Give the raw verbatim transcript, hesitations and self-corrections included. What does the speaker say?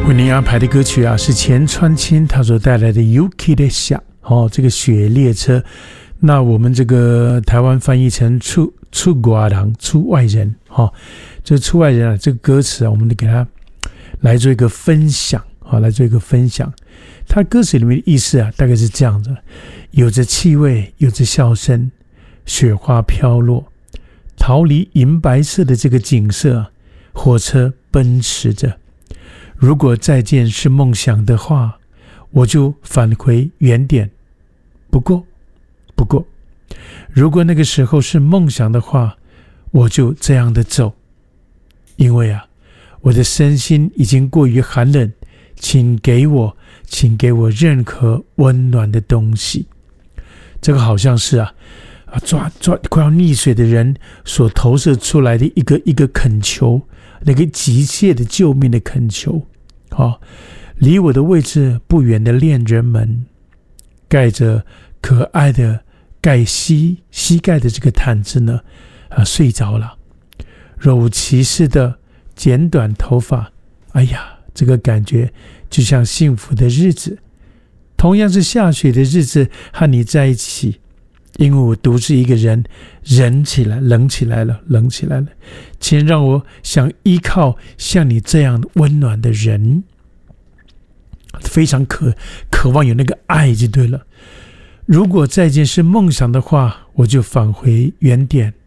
为您安排的歌曲啊，是前川清他所带来的 Yuki 的夏哦，这个雪列车。那我们这个台湾翻译成出出国人、出外人哦，这出外人啊，这个歌词啊，我们得给他来做一个分享啊、哦，来做一个分享。他歌词里面的意思啊，大概是这样子：有着气味，有着笑声，雪花飘落，逃离银白色的这个景色啊，火车奔驰着。如果再见是梦想的话，我就返回原点。不过，不过，如果那个时候是梦想的话，我就这样的走。因为啊，我的身心已经过于寒冷，请给我，请给我任何温暖的东西。这个好像是啊，啊抓抓快要溺水的人所投射出来的一个一个恳求。那个急切的救命的恳求，哦，离我的位置不远的恋人们，盖着可爱的盖膝膝盖的这个毯子呢，啊，睡着了，柔齐似的剪短头发，哎呀，这个感觉就像幸福的日子，同样是下雪的日子，和你在一起。因为我独自一个人，忍起来，冷起来了，冷起来了。请让我想依靠像你这样温暖的人，非常渴渴望有那个爱就对了。如果再见是梦想的话，我就返回原点。